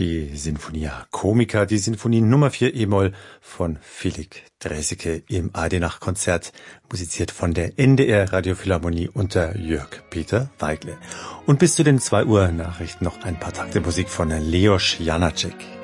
Die Sinfonia Comica, die Sinfonie Nummer 4 e-Moll von Philipp Draeseke im ARD-Nachtkonzert, musiziert von der NDR Radiophilharmonie unter Jörg Peter Weigle. Und bis zu den 2 Uhr Nachrichten noch ein paar Takte Musik von Leos Janáček.